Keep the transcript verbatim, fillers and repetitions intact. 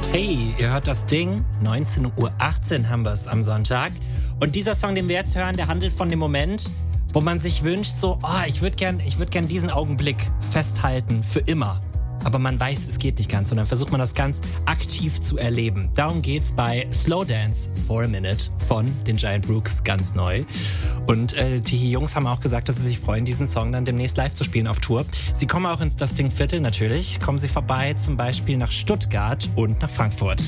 Hey, ihr hört das Ding. neunzehn Uhr achtzehn haben wir es am Sonntag. Und dieser Song, den wir jetzt hören, der handelt von dem Moment, wo man sich wünscht, so, oh, ich würde gern, ich würd gern diesen Augenblick festhalten, für immer. Aber man weiß, es geht nicht ganz. Und dann versucht man das ganz aktiv zu erleben. Darum geht's bei Slow Dance for a Minute von den Giant Rooks, ganz neu. Und äh, die Jungs haben auch gesagt, dass sie sich freuen, diesen Song dann demnächst live zu spielen auf Tour. Sie kommen auch ins Das Ding Viertel natürlich. Kommen sie vorbei, zum Beispiel nach Stuttgart und nach Frankfurt.